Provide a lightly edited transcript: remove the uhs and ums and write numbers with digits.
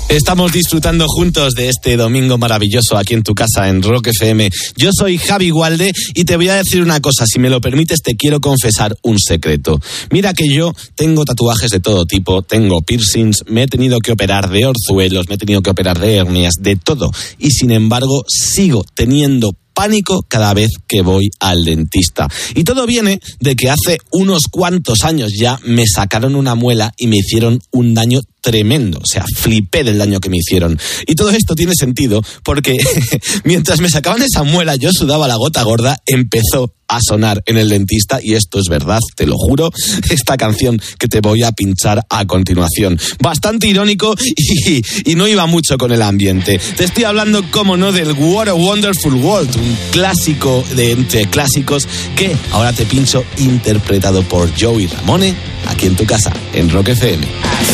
Estamos disfrutando juntos de este domingo maravilloso aquí en tu casa en Rock FM. Yo soy Javi Gualde y te voy a decir una cosa, si me lo permites te quiero confesar un secreto. Mira que yo tengo tatuajes de todo tipo, tengo piercings, me he tenido que operar de orzuelos, me he tenido que operar de hernias, de todo. Y sin embargo sigo teniendo pánico cada vez que voy al dentista. Y todo viene de que hace unos cuantos años ya me sacaron una muela y me hicieron un daño tremendo. O sea, flipé del daño que me hicieron. Y todo esto tiene sentido porque mientras me sacaban esa muela, yo sudaba la gota gorda, empezó a sonar en el dentista, y esto es verdad, te lo juro, esta canción que te voy a pinchar a continuación. Bastante irónico y no iba mucho con el ambiente. Te estoy hablando, como no, del What a Wonderful World, un clásico de entre clásicos que ahora te pincho interpretado por Joey Ramone aquí en tu casa, en Rock FM.